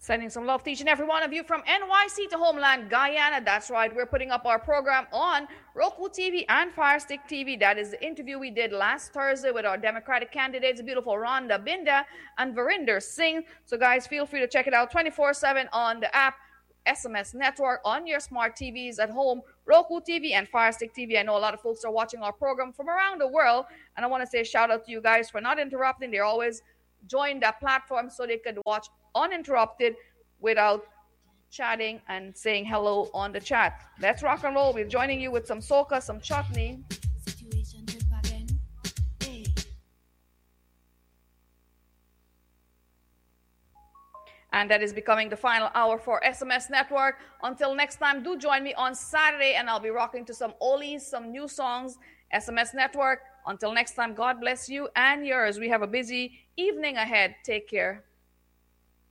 Sending some love to each and every one of you from NYC to Homeland, Guyana. That's right, we're putting up our program on Roku TV and Firestick TV. That is the interview we did last Thursday with our Democratic candidates, the beautiful Rhonda Binda and Verinder Singh. So guys, feel free to check it out 24/7 on the app, SMS Network, on your smart TVs at home, Roku TV and Firestick TV. I know a lot of folks are watching our program from around the world, and I want to say a shout out to you guys for not interrupting. They're always join that platform so they could watch uninterrupted without chatting and saying hello on the chat. Let's rock and roll. We're joining you with some soca, some chutney. And that is becoming the final hour for SMS Network. Until next time, do join me on Saturday and I'll be rocking to some oldies, some new songs. SMS Network. Until next time, God bless you and yours. We have a busy evening ahead. Take care.